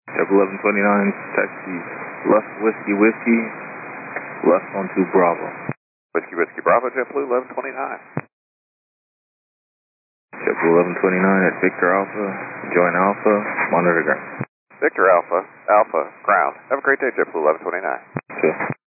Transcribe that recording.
JetBlue 1129, taxi left Whiskey, left onto Bravo. Whiskey Bravo, JetBlue 1129. JetBlue 1129 at Victor Alpha, join Alpha, monitor ground. Victor Alpha, ground. Have a great day, JetBlue 1129. Okay.